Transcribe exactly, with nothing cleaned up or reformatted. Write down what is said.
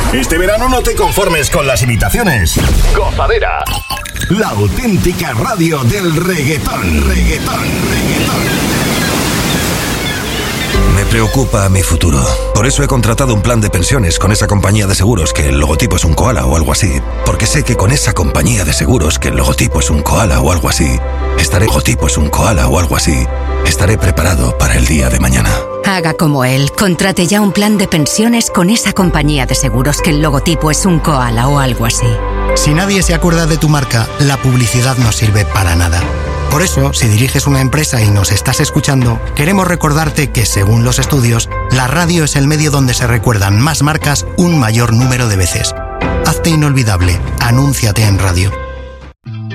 Este verano no te conformes con las imitaciones. Gozadera. La auténtica radio del reggaetón. Reggaetón, reggaetón. Me preocupa mi futuro. Por eso he contratado un plan de pensiones con esa compañía de seguros que el logotipo es un koala o algo así. Porque sé que con esa compañía de seguros que el logotipo es un koala o algo así, estaré logotipo es un koala o algo así, estaré preparado para el día de mañana. Haga como él. Contrate ya un plan de pensiones con esa compañía de seguros que el logotipo es un koala o algo así. Si nadie se acuerda de tu marca, la publicidad no sirve para nada. Por eso, si diriges una empresa y nos estás escuchando, queremos recordarte que, según los estudios, la radio es el medio donde se recuerdan más marcas un mayor número de veces. Hazte inolvidable. Anúnciate en radio.